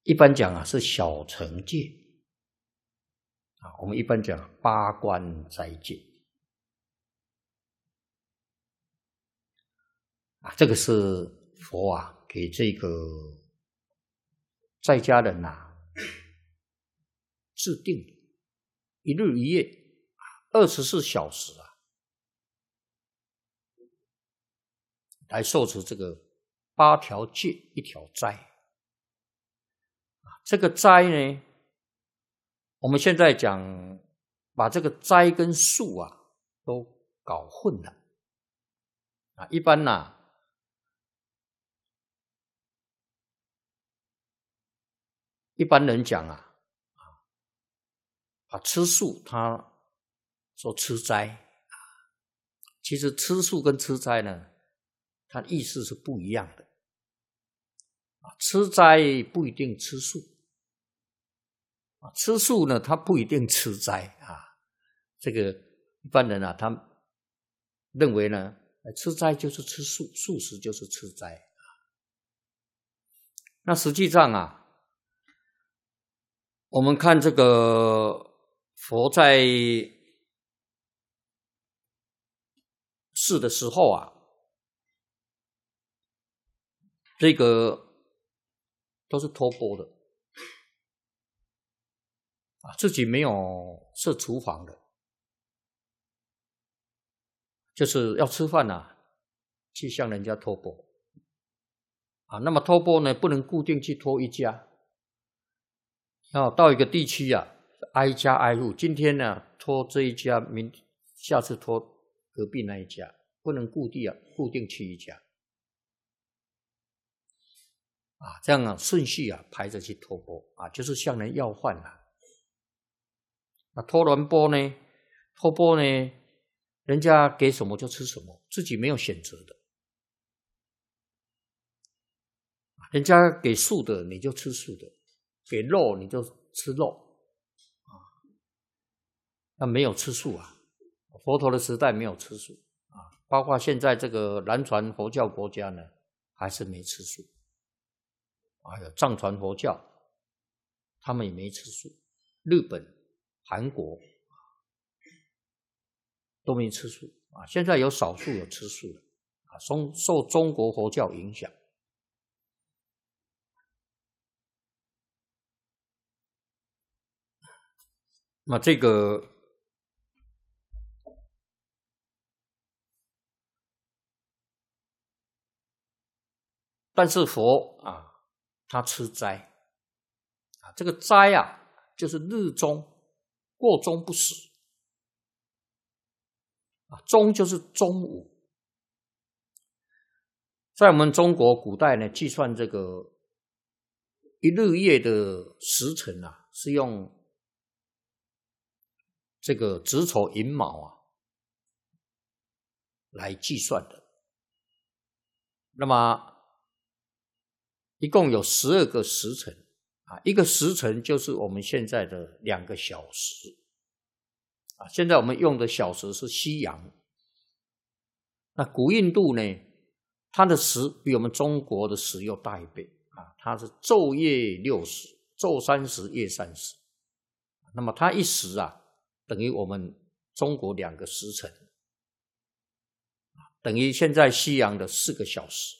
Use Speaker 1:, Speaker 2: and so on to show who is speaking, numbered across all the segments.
Speaker 1: 一般讲啊是小乘戒啊，我们一般讲八关斋戒啊，这个是佛啊给这个在家人啊制定的，一日一夜24小时啊，来受持这个8条戒1条斋。这个斋呢，我们现在讲把这个斋跟素啊都搞混了啊。一般呢，一般人讲啊，吃素他说吃斋，其实吃素跟吃斋呢，它意思是不一样的。吃斋不一定吃素，吃素呢他不一定吃斋啊。这个一般人啊，他认为呢，吃斋就是吃素，素食就是吃斋。那实际上啊，我们看这个佛在世的时候啊，这个都是托钵的啊，自己没有设厨房的，就是要吃饭啊，去向人家托钵啊。那么托钵呢，不能固定去托一家，要到一个地区啊，挨家挨户。今天呢，托这一家，下次托隔壁那一家，不能固定去一家啊。这样啊，顺序啊排着去托钵啊，就是向人要饭啊。那托完钵呢，托钵呢，人家给什么就吃什么，自己没有选择的。人家给素的你就吃素的，给肉你就吃肉啊。那没有吃素啊，佛陀的时代没有吃素啊，包括现在这个南传佛教国家呢，还是没吃素。还有藏传佛教，他们也没吃素。日本、韩国都没吃素啊，现在有少数有吃素的啊，受中国佛教影响。那这个但是佛啊，他吃斋啊，这个斋啊，就是日中过中不食啊，中就是中午。在我们中国古代呢，计算这个一日夜的时辰啊，是用这个子丑寅卯啊来计算的。那么一共有12个时辰啊，一个时辰就是我们现在的2个小时啊。现在我们用的小时是西洋，那古印度呢，它的时比我们中国的时又大1倍啊，它是昼夜60，昼30夜30，那么它一时啊，等于我们中国2个时辰，等于现在西洋的4个小时。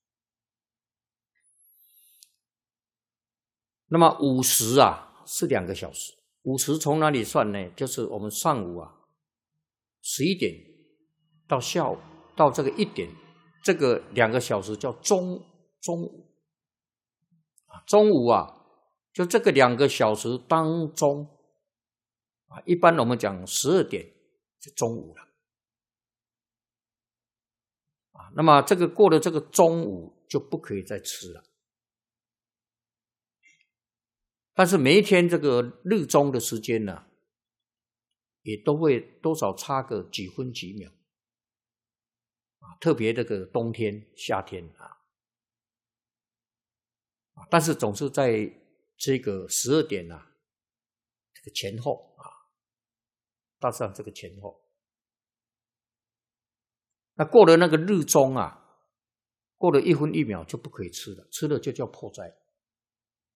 Speaker 1: 那么午时啊是2个小时，午时从哪里算呢？就是我们上午啊11点到下午到这个1点，这个2个小时叫中午啊。中午啊，就这个2个小时当中啊，一般我们讲12点就中午了啊。那么这个过了这个中午就不可以再吃了。但是每一天这个日中的时间呢，也都会多少差个几分几秒啊，特别这个冬天、夏天啊，但是总是在这个12点啊，这个前后啊，大致上这个前后。那过了那个日中啊，过了1分1秒就不可以吃了，吃了就叫破斋。